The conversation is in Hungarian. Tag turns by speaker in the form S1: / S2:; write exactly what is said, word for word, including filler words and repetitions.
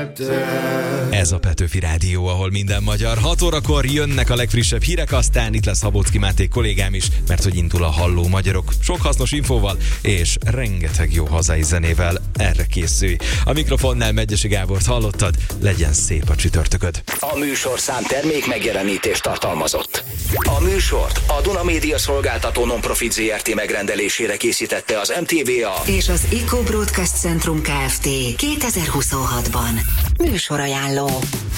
S1: Ez a Petőfi Rádió, ahol minden magyar. hat órakor jönnek a legfrissebb hírek, aztán itt lesz Szabóczky Máté kollégám is, mert hogy indul a Halló Magyarok. Sok hasznos infóval és rengeteg jó hazai zenével. Erre készülj. A mikrofonnál Megyesi Gábort hallottad, legyen szép a csütörtököd.
S2: A műsorszám termék megjelenítést tartalmazott. A műsort a Duna Média Szolgáltató Nonprofit zé er té megrendelésére készítette az em té vé á
S3: és az Eco Broadcast Centrum Kft. kétezer-huszonhatban. Műsorajánló.